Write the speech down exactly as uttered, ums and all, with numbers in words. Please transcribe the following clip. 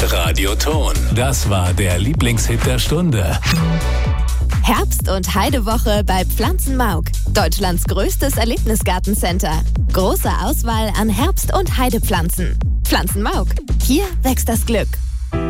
Radioton. Das war der Lieblingshit der Stunde. Herbst- und Heidewoche bei Pflanzenmauk. Deutschlands größtes Erlebnisgartencenter. Große Auswahl an Herbst- und Heidepflanzen. Pflanzenmauk. Hier wächst das Glück.